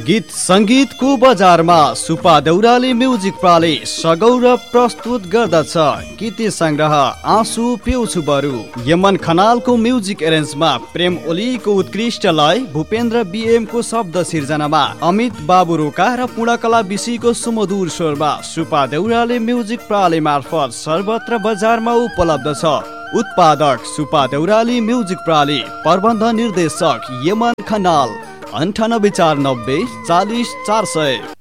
गीत संगीतको बजारमा सुपा देउराली म्युजिक प्राली सगौरव प्रस्तुत गर्दछ गीत संग्रह आँसु पिउँछु बरु। यमन खनालको म्युजिक एरेन्जमा प्रेम ओलीको उत्कृष्ट लय, भूपेन्द्र बीएम को शब्द सिर्जनामा अमित बाबु रोका र पूर्णकला विशीको सुमधुर स्वरमा सुपा देउराली म्युजिक प्राली मार्फत सर्वत्र बजारमा उपलब्ध छ। उत्पादक सुपा देउराली म्युजिक प्राली, प्रबन्ध निर्देशक यमन खनाल, 9849 40 400।